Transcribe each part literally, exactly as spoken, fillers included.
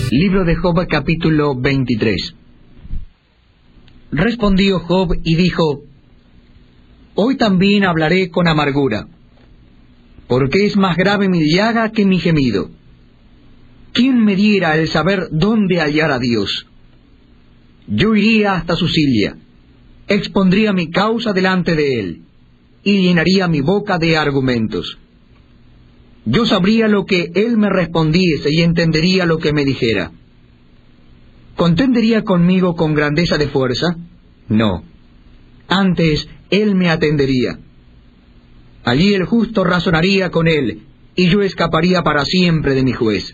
Libro de Job, capítulo veintitrés. Respondió Job y dijo: Hoy también hablaré con amargura, porque es más grave mi llaga que mi gemido. ¿Quién me diera el saber dónde hallar a Dios? Yo iría hasta su silla, expondría mi causa delante de él, y llenaría mi boca de argumentos. Yo sabría lo que él me respondiese y entendería lo que me dijera. ¿Contendería conmigo con grandeza de fuerza? No. Antes él me atendería. Allí el justo razonaría con él, y yo escaparía para siempre de mi juez.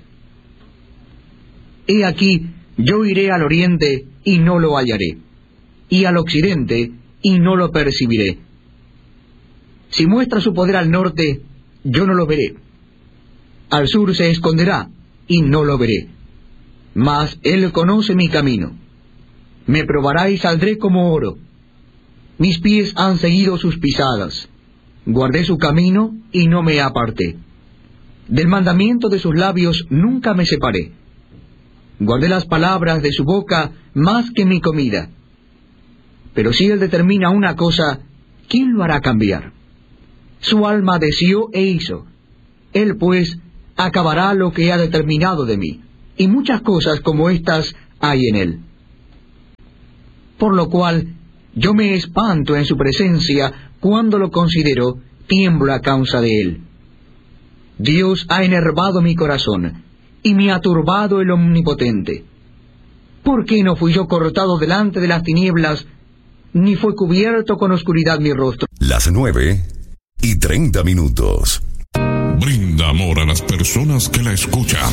He aquí, yo iré al oriente, y no lo hallaré, y al occidente, y no lo percibiré. Si muestra su poder al norte, yo no lo veré. Al sur se esconderá, y no lo veré. Mas él conoce mi camino. Me probará y saldré como oro. Mis pies han seguido sus pisadas. Guardé su camino y no me aparté. Del mandamiento de sus labios nunca me separé. Guardé las palabras de su boca más que mi comida. Pero si él determina una cosa, ¿quién lo hará cambiar? Su alma deseó e hizo. Él, pues, acabará lo que ha determinado de mí, y muchas cosas como estas hay en él. Por lo cual, yo me espanto en su presencia, cuando lo considero, tiemblo a causa de él. Dios ha enervado mi corazón, y me ha turbado el Omnipotente. ¿Por qué no fui yo cortado delante de las tinieblas, ni fue cubierto con oscuridad mi rostro? Las nueve y treinta minutos. Brinda amor a las personas que la escuchan.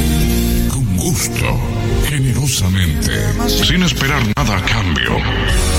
Con gusto, generosamente, sin esperar nada a cambio.